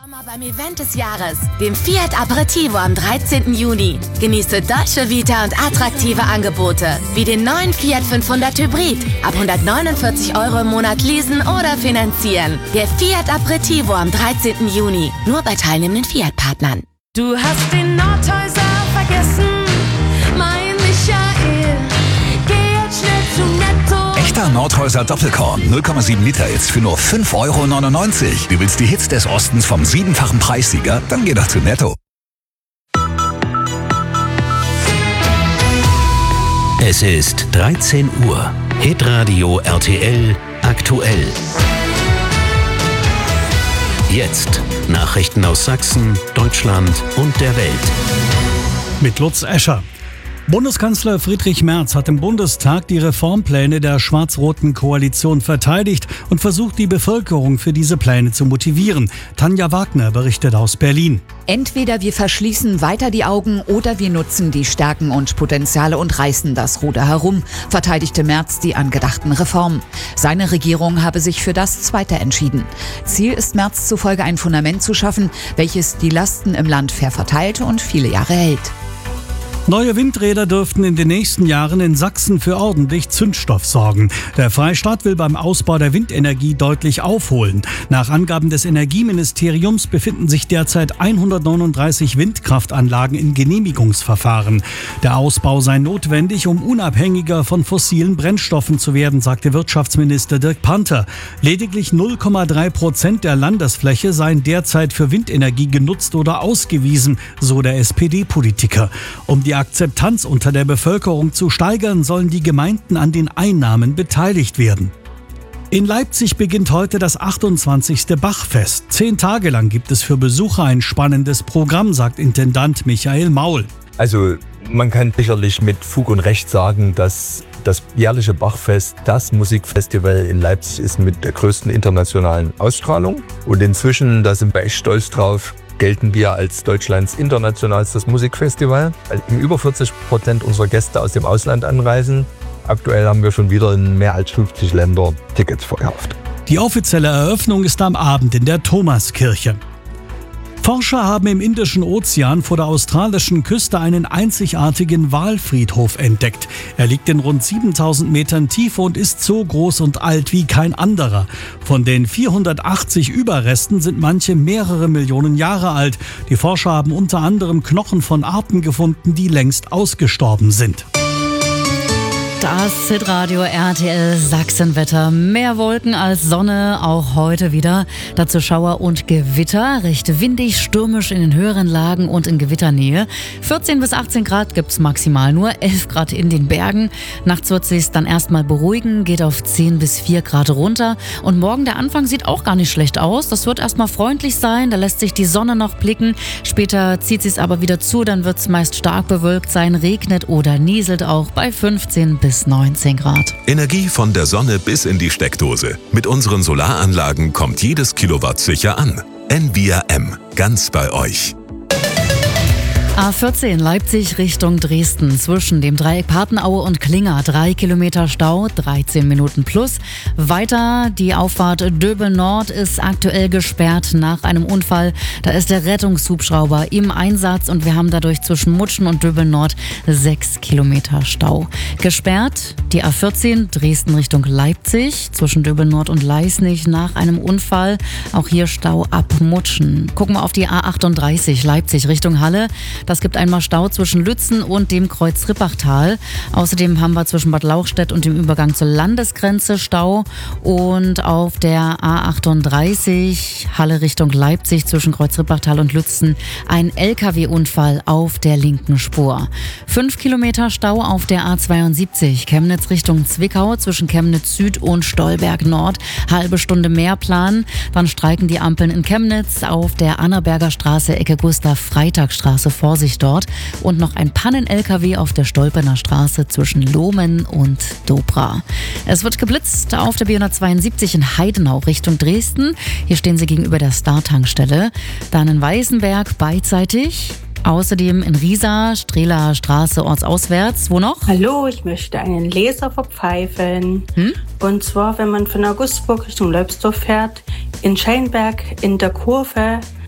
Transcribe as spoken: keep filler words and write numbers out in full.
Sommer beim Event des Jahres, dem Fiat Aperitivo am dreizehnten Juni. Genieße Dolce Vita und attraktive Angebote, wie den neuen Fiat fünfhundert Hybrid, ab hundertneunundvierzig Euro im Monat leasen oder finanzieren. Der Fiat Aperitivo am dreizehnten Juni, nur bei teilnehmenden Fiat-Partnern. Du hast den Nordhäuser vergessen, mein Michael. Geh jetzt schnell zu Netto. Echter Nordhäuser Doppelkorn, null Komma sieben Liter jetzt für nur fünf Euro neunundneunzig. Du willst die Hits des Ostens vom siebenfachen Preissieger? Dann geh doch zu Netto. Es ist dreizehn Uhr. Hitradio R T L aktuell. Jetzt Nachrichten aus Sachsen, Deutschland und der Welt. Mit Lutz Escher. Bundeskanzler Friedrich Merz hat im Bundestag die Reformpläne der schwarz-roten Koalition verteidigt und versucht, die Bevölkerung für diese Pläne zu motivieren. Tanja Wagner berichtet aus Berlin. Entweder wir verschließen weiter die Augen oder wir nutzen die Stärken und Potenziale und reißen das Ruder herum, verteidigte Merz die angedachten Reformen. Seine Regierung habe sich für das Zweite entschieden. Ziel ist Merz zufolge ein Fundament zu schaffen, welches die Lasten im Land fair verteilt und viele Jahre hält. Neue Windräder dürften in den nächsten Jahren in Sachsen für ordentlich Zündstoff sorgen. Der Freistaat will beim Ausbau der Windenergie deutlich aufholen. Nach Angaben des Energieministeriums befinden sich derzeit hundertneununddreißig Windkraftanlagen in Genehmigungsverfahren. Der Ausbau sei notwendig, um unabhängiger von fossilen Brennstoffen zu werden, sagte Wirtschaftsminister Dirk Panther. Lediglich null Komma drei Prozent der Landesfläche seien derzeit für Windenergie genutzt oder ausgewiesen, so der S P D-Politiker. Um die Akzeptanz unter der Bevölkerung zu steigern, sollen die Gemeinden an den Einnahmen beteiligt werden. In Leipzig beginnt heute das achtundzwanzigste Bachfest. Zehn Tage lang gibt es für Besucher ein spannendes Programm, sagt Intendant Michael Maul. Also man kann sicherlich mit Fug und Recht sagen, dass das jährliche Bachfest das Musikfestival in Leipzig ist mit der größten internationalen Ausstrahlung. Und inzwischen, da sind wir echt stolz drauf, gelten wir als Deutschlands internationalstes Musikfestival, weil über vierzig Prozent unserer Gäste aus dem Ausland anreisen. Aktuell haben wir schon wieder in mehr als fünfzig Ländern Tickets verkauft. Die offizielle Eröffnung ist am Abend in der Thomaskirche. Forscher haben im Indischen Ozean vor der australischen Küste einen einzigartigen Walfriedhof entdeckt. Er liegt in rund siebentausend Metern Tiefe und ist so groß und alt wie kein anderer. Von den vierhundertachtzig Überresten sind manche mehrere Millionen Jahre alt. Die Forscher haben unter anderem Knochen von Arten gefunden, die längst ausgestorben sind. Das Hitradio R T L Sachsenwetter. Mehr Wolken als Sonne, auch heute wieder. Dazu Schauer und Gewitter. Recht windig, stürmisch in den höheren Lagen und in Gewitternähe. vierzehn bis achtzehn Grad gibt's maximal, nur elf Grad in den Bergen. Nachts wird sich's dann erstmal beruhigen, geht auf zehn bis vier Grad runter. Und morgen der Anfang sieht auch gar nicht schlecht aus. Das wird erstmal freundlich sein, da lässt sich die Sonne noch blicken. Später zieht sie's aber wieder zu, dann wird's meist stark bewölkt sein, regnet oder nieselt auch bei fünfzehn bis neunzehn Grad. Energie von der Sonne bis in die Steckdose. Mit unseren Solaranlagen kommt jedes Kilowatt sicher an. N V R M, ganz bei euch. A vierzehn Leipzig Richtung Dresden. Zwischen dem Dreieck Patenaue und Klinger drei Kilometer Stau, dreizehn Minuten plus. Weiter die Auffahrt Döbeln Nord ist aktuell gesperrt nach einem Unfall. Da ist der Rettungshubschrauber im Einsatz und wir haben dadurch zwischen Mutschen und Döbeln Nord sechs Kilometer Stau. Gesperrt die A vierzehn Dresden Richtung Leipzig. Zwischen Döbeln Nord und Leisnig nach einem Unfall. Auch hier Stau ab Mutschen. Gucken wir auf die A achtunddreißig Leipzig Richtung Halle. Das gibt einmal Stau zwischen Lützen und dem Kreuz Rippachtal. Außerdem haben wir zwischen Bad Lauchstädt und dem Übergang zur Landesgrenze Stau. Und auf der A achtunddreißig Halle Richtung Leipzig zwischen Kreuz Rippachtal und Lützen ein L K W-Unfall auf der linken Spur. Fünf Kilometer Stau auf der A zweiundsiebzig Chemnitz Richtung Zwickau zwischen Chemnitz Süd und Stolberg Nord. Halbe Stunde mehr Plan. Dann streiken die Ampeln in Chemnitz auf der Annaberger Straße Ecke Gustav-Freitag-Straße. Vorsicht dort. Und noch ein Pannen-L K W auf der Stolpener Straße zwischen Lohmen und Dobra. Es wird geblitzt auf der B hundertzweiundsiebzig in Heidenau Richtung Dresden. Hier stehen sie gegenüber der Star-Tankstelle. Dann in Weißenberg beidseitig. Außerdem in Riesa, Strehler Straße ortsauswärts. Wo noch? Hallo, ich möchte einen Leser verpfeifen. Hm? Und zwar, wenn man von Augustburg Richtung Leubsdorf fährt, in Scheinberg in der Kurve